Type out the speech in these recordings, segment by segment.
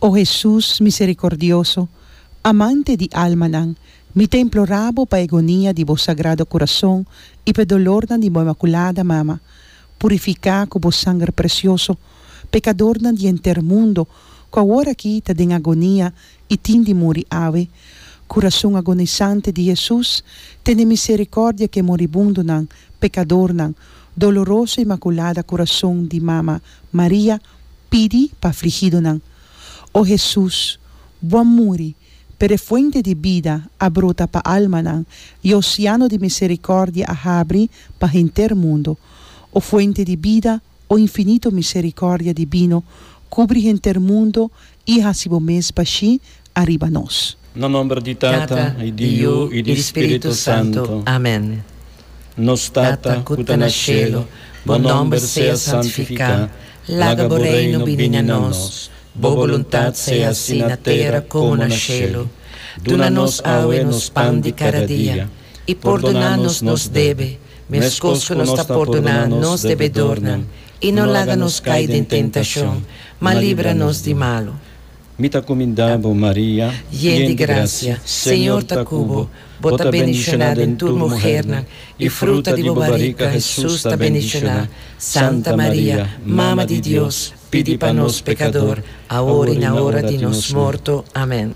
Oh Jesús misericordioso, amante di alma nan, mi te imploravo pa agonia di vos sagrado corazón y pe dolor nan di bo imaculada mama, purificar con vos sangue precioso, pecador nan di enter mundo, qua ora quita den agonia y tin di muri ave, corazón agonizante di Jesús, tene misericordia que moribundo nan, pecador nan, doloroso imaculada corazón di mama María, pidi pa afligido nan. Oh Jesús, buen muri, per fuente di vida abrota pa alma nan, y oceano di misericordia abri pa enter mundo. O fuente di vida, o infinito misericordia divino, cubri enter mundo, y hasibo mes pashi arriba nos. No nombre di Tata, e di Io, e di Spirito Santo. Amen. Nos Tata, cuta na cielo, bon nombre sea santificat, laga reino vini a nos, bo voluntat sea assim na terra como na cielo. Dona-nos aue nos pan de cada dia, e perdona-nos nos debe, mescos que nos está perdonando nos devedornan, e não laga-nos cair em tentação, mas livra-nos de malo. Mita comindabo Maria, llena de gracia, Senhor ta cubo, bota bendicionada em tu mujer, e fruta de bobarica Jesus ta bendicionada. Santa Maria, Mama de Deus, pidi para nós pecador, agora e na hora de nos morto. Amém.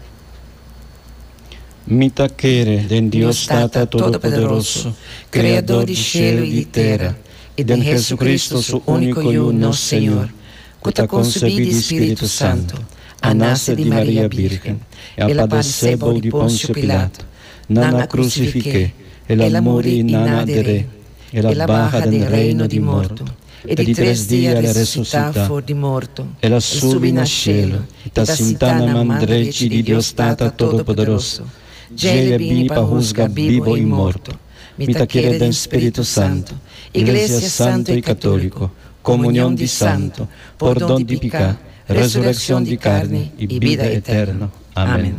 Mita quere den Deus Tata Todo-Poderoso, Criador de cielo e de terra, e de Jesucristo, su único e uno Senhor, que ta concebido de Espírito Santo, a nasce de Maria Virgem, ela padeceu de Pôncio Pilato, nana crucifique, ela morì e nana adere, ela barra del reino de morto, e de 3 dias ela ressuscita, for de morto, ela subi na cielo, e ta sentata na mão direita de Deus Tata Todo-Poderoso, Ele vini para juzgar vivo e morto. Mita quiere del Espírito Santo, Iglesia Santo e Católico, comunhão de santo, perdão de pecado, resurrección de carne y vida eterna. Amén.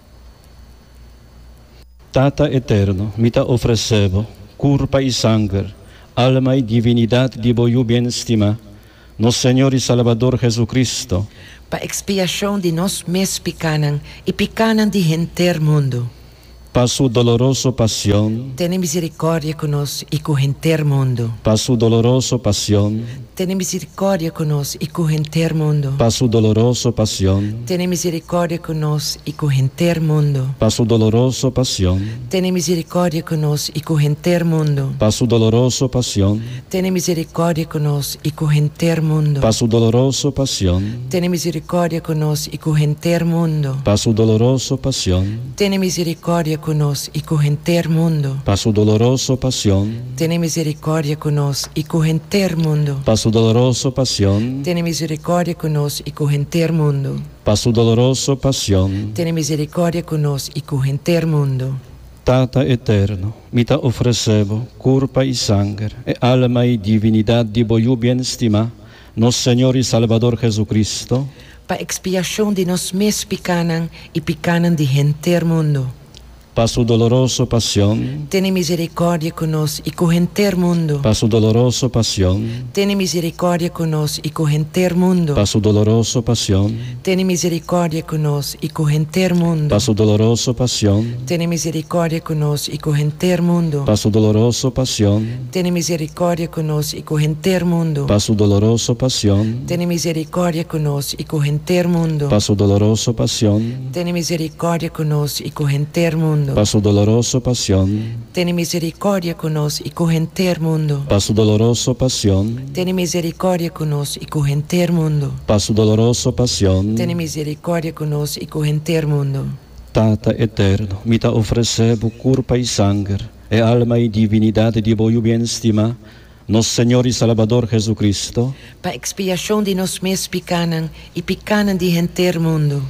Tata eterno, mita ofrecebo, curpa y sangre, alma y divinidad de voyu bien estima, nos Señor y Salvador Jesucristo, pa expiação de nós mes picanan e picanan de enter mundo. Pa su doloroso pasión, Ten misericórdia conosco e com enter mundo. pa su doloroso pasión, Ten misericórdia conosco e com enter mundo. pa su doloroso pasión, Ten misericórdia conosco e com enter mundo. pa su doloroso pasión, Ten misericórdia conosco e com enter mundo. pa su doloroso pasión, Ten misericórdia conosco e com enter mundo. pa su doloroso pasión, Ten misericórdia conosco e com enter mundo. pa su doloroso pasión, Ten misericórdia conosco e com enter mundo. pa su doloroso pasión, Ten misericórdia conosco e com enter mundo. pa su doloroso pasión, Ten misericórdia conosco e com enter mundo. pa su doloroso pasión, Ten misericórdia conosco e com enter mundo. Tata eterno, mita ofrecebo, curpa y sangre, e alma y divinidad de voyu bien estima, nos Señor y Salvador Jesucristo, Pa expiação de nós mes picanan e picanan de enter mundo. pa su doloroso pasión, Ten misericórdia conosco e com enter mundo. pa su doloroso pasión, Ten misericórdia conosco e com enter mundo. pa su doloroso pasión, Ten misericórdia conosco e com enter mundo. pa su doloroso pasión, Ten misericórdia conosco e com enter mundo. pa su doloroso pasión, Ten misericórdia conosco e com enter mundo. pa su doloroso pasión, Ten misericórdia conosco e com enter mundo. pa su doloroso pasión, Ten misericórdia conosco e com enter mundo. pa su doloroso pasión, Ten misericórdia conosco e com enter mundo. pa su doloroso pasión, Ten misericórdia conosco e com enter mundo. pa su doloroso pasión, Ten misericórdia conosco e com enter mundo. Tata eterno, mita ofrecebo curpa y sangre, e alma y divinidad de voyu bien estima, nos Señor y Salvador Jesucristo, Pa expiação de nós mes picanan e picanan de enter mundo.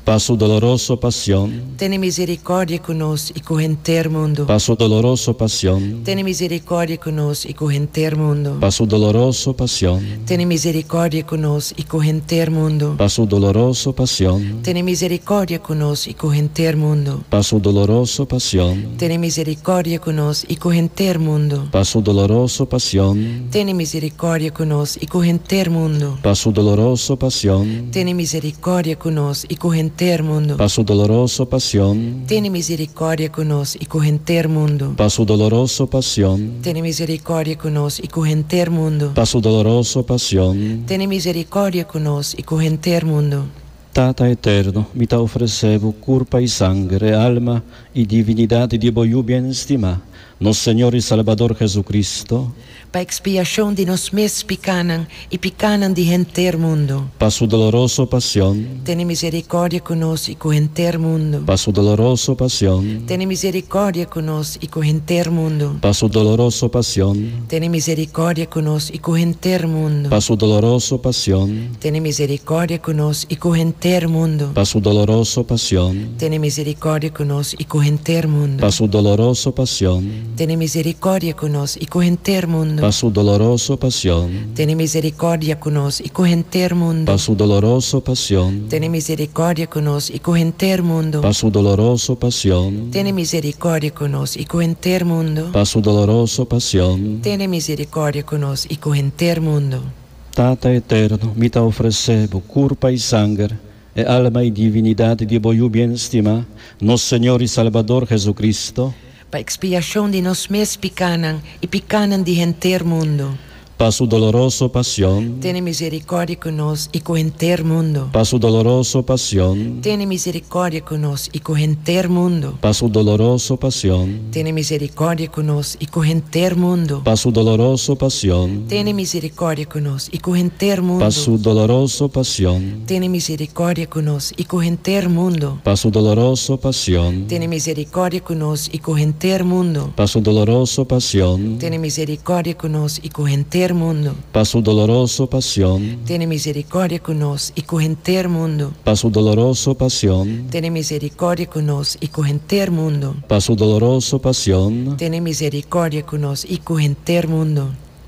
pa su dolorosa pasión, Tiene misericordia con nos y con enter mundo. pa su dolorosa pasión, Tiene misericordia con nos y con enter mundo. pa su dolorosa pasión, Tiene misericordia con nos y con enter mundo. pa su dolorosa pasión, Tiene misericordia con nos y con enter mundo. pa su dolorosa pasión, Tiene misericordia con nos y con enter mundo. pa su dolorosa pasión, Tiene misericordia con nos y con enter mundo. pa su dolorosa pasión, Tiene misericordia con nos y con enter mundo. pa su dolorosa pasión, Tiene misericordia con nos y con enter mundo. pa su dolorosa pasión, Tiene misericordia con nos y con enter mundo. pa su dolorosa pasión. Tiene misericordia con nos y con enter mundo. Tata eterno, mi te ofrecevo curpa y sangre, alma y divinidad de voyu bien estima, nos Señor y Salvador Jesucristo, Pa expiación de nos mes picanan y picanan de enter mundo. pa su dolorosa pasión, Tiene misericordia con nos y con enter mundo. pa su dolorosa pasión, Tiene misericordia con nos y con enter mundo. pa su dolorosa pasión, Tiene misericordia con nos y con enter mundo. pa su dolorosa pasión, Tiene misericordia con nos y con enter mundo. pa su dolorosa pasión, Tiene misericordia con nos y con enter mundo. pa su dolorosa pasión, Tiene misericordia con nos y con enter mundo. pa su dolorosa pasión, Tiene misericordia con nos y con enter mundo. pa su dolorosa pasión, Tiene misericordia con nos y con enter mundo. pa su dolorosa pasión, Tiene misericordia con nos y con enter mundo. pa su dolorosa pasión. Tiene misericordia con nos y con enter mundo. Tata eterno, mi te ofrecevo curpa y sangre, e alma y divinidad de voyu bien estima, nos Señor y Salvador Jesucristo, Pa expiación de nos mes picanan y picanan de enter mundo. pa su dolorosa pasión, Tiene misericordia con nos y con enter mundo. pa su dolorosa pasión, Tiene misericordia con nos y con enter mundo. pa su dolorosa pasión, Tiene misericordia con nos y con enter mundo. pa su dolorosa pasión, Tiene misericordia con nos y con enter mundo. pa su dolorosa pasión, Tiene misericordia con nos y con enter mundo. pa su dolorosa pasión, Tiene misericordia con nos y con enter mundo. pa su dolorosa pasión, Tiene misericordia con nos y con enter mundo. pa su dolorosa pasión, Tiene misericordia con nos y con enter mundo. pa su dolorosa pasión, Tiene misericordia con nos y con enter mundo. pa su dolorosa pasión. Tiene misericordia con nos y con enter mundo.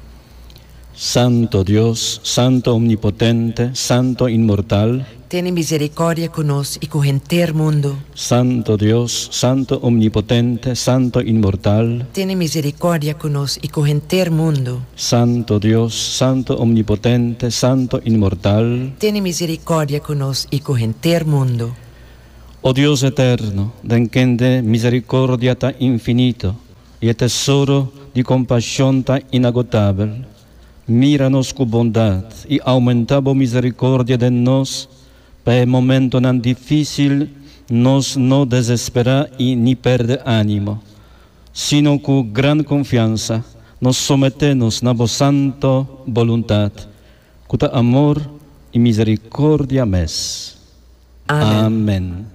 Santo Dios, Santo Omnipotente, Santo Inmortal, Tiene misericordia con nos y con enter mundo. Santo Dios, Santo Omnipotente, Santo Inmortal, Tiene misericordia con nos y con enter mundo. Santo Dios, Santo Omnipotente, Santo Inmortal, Tiene misericordia con nos y con enter mundo. oh Dios eterno, den quien de misericordia tan infinito y el tesoro de compasión tan inagotable, míranos con bondad y aumentabo misericordia de nos, para el momento tan difícil nos no desespera y ni perde ánimo, sino con gran confianza nos sometemos a vos santo voluntad, con amor y misericordia mes. Amén. Amén.